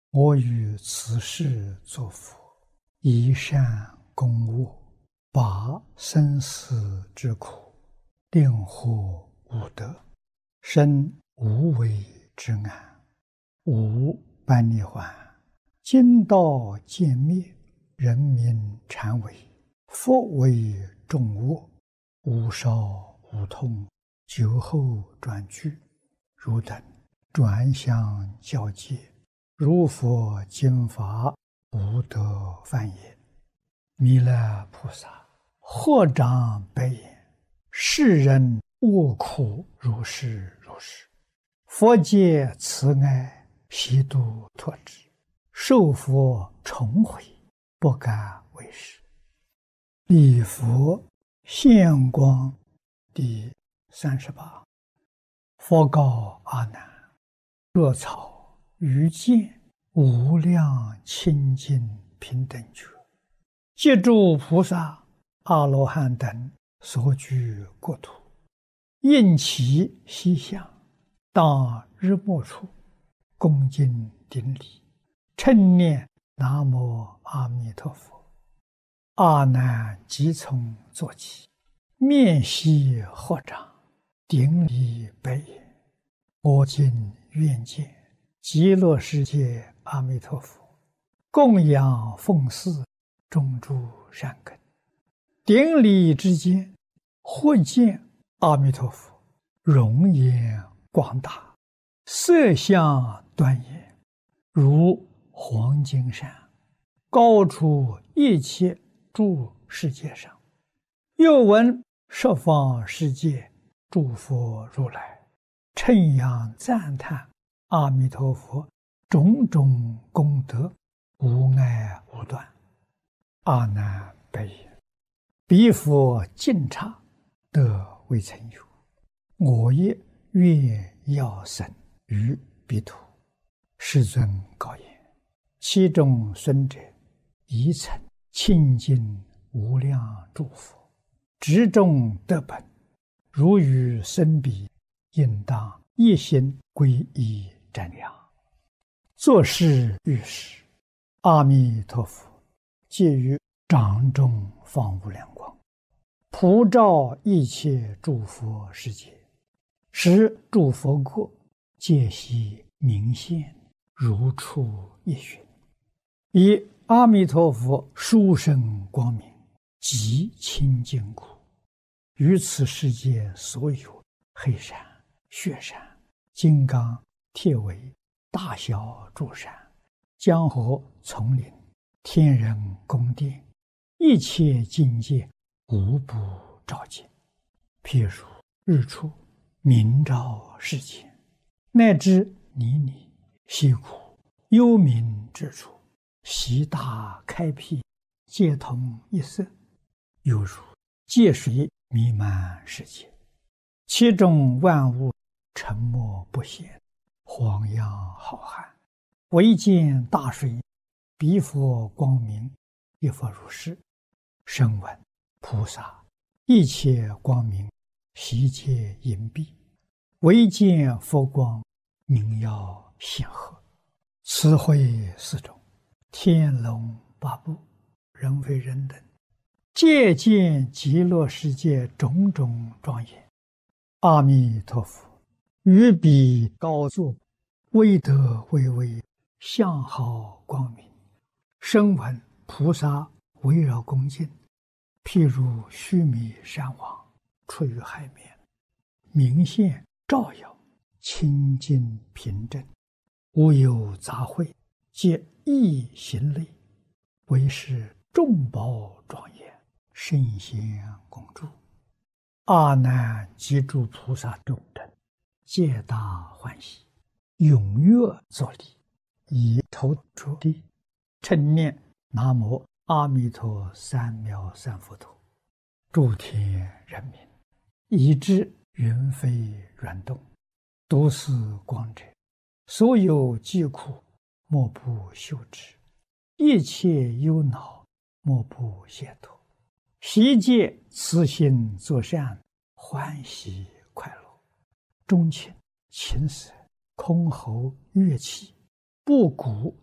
我于此世作佛，以善供恶，拔生死之苦，令获无得，生无为之安，无般涅槃。今道渐灭，人民禅为，佛为众恶，无少无痛，酒后转句，汝等转相交界，如佛经法，无得犯也。弥勒菩萨合掌白言：世人恶苦如是如是，佛界慈爱，悉度脱之，受佛重回，不敢为是。礼佛现光第38。佛告阿难：若草于见无量清净平等觉，借诸菩萨、阿罗汉等所居国土，应其西向，当日没处，恭敬顶礼，称念南无阿弥陀佛。阿难即从坐起，面悉合掌，顶礼白言：我今愿见极乐世界阿弥陀佛，供养奉祀种诸善根。顶礼之间，忽见阿弥陀佛容颜广大，色相端严，如黄金山，高出一切诸世界上。又闻十方世界诸佛如来称扬赞叹阿弥陀佛种种功德，无碍无断。阿难白言：彼佛尽刹，得未曾有，我也愿要生于彼土。世尊告言：其中孙者，宜曾清净无量诸佛，执众得本，如与生彼，应当一心皈依瞻仰。作是遇时，阿弥陀佛借于掌中放无量光，普照一切诸佛世界，使诸佛国皆悉明现，如出一寻。以阿弥陀佛殊胜光明，极清净故，于此世界所有黑山、雪山、金刚、铁围、大小诸山、江河、丛林、天人宫殿，一切境界无不照见。譬如日出明照世间，乃至泥泞、溪谷、幽冥之处，悉大开辟，皆同一色，犹如界水弥漫世界，其中万物沉默不显，荒洋浩瀚，唯见大水，彼佛光明，亦复如是。声闻菩萨一切光明，悉皆隐蔽，唯见佛光，明耀显赫。此会四种，天龙八部，人非人等，皆见极乐世界种种庄严。阿弥陀佛于彼高坐，威德巍巍，相好光明。声闻菩萨围绕恭敬，譬如须弥山王出于海面，明现照耀，清净平正，无有杂秽，皆一行类，为是众宝庄严，圣贤恭祝。阿难及诸菩萨众等，皆大欢喜，踊跃作礼，以头着地，称念南无阿弥陀三藐三佛陀。诸天人民，以知云飞软动，都是光者，所有疾苦，莫不休止；一切忧恼，莫不解脱。悉皆慈心作善，欢喜快乐。钟磬、琴瑟、箜篌乐器，布谷